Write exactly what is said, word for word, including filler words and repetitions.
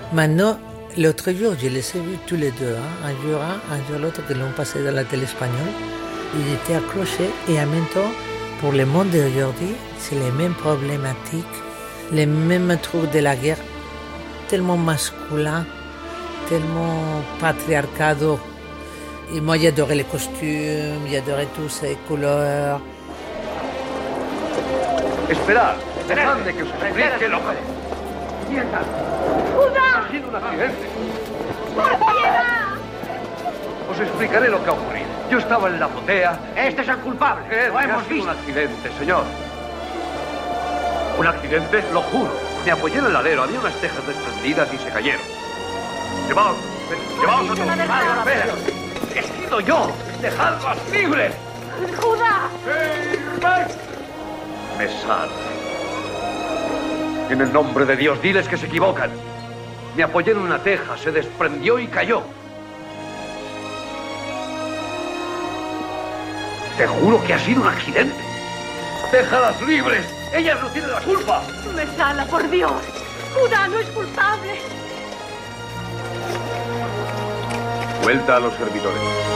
Maintenant, l'autre jour, je les ai vus tous les deux, hein, un jour un, un jour l'autre, que l'ont passé dans la télé espagnole. Ils étaient accrochés et en même temps, pour le monde d'aujourd'hui, c'est les mêmes problématiques, les mêmes trucs de la guerre, tellement masculin, tellement patriarcado. Et moi, j'adorais les costumes, j'adorais toutes ces couleurs. Esperad, dejadme que os explique lo que... ¡Quieta! ¡Judá! Ha sido un accidente. ¡Por piedad! Os explicaré lo que ha ocurrido. Yo estaba en la azotea... Este es el culpable. Eh, Lo ha hemos sido visto. un accidente, señor. ¿Un accidente? Lo juro. Me apoyé en el alero, había unas tejas desprendidas y se cayeron. ¡Llevaos! ¡Llevaos a todos! la verdad. ¡Espera! ¡He sido yo! ¡Dejadlos libres! ¡Judá! Me salve. En el nombre de Dios, diles que se equivocan. Me apoyé en una teja, se desprendió y cayó. Te juro que ha sido un accidente. ¡Déjalas libres! ¡Ellas no tienen la culpa! ¡Me sala, por Dios! ¡Judá no es culpable! Vuelta a los servidores.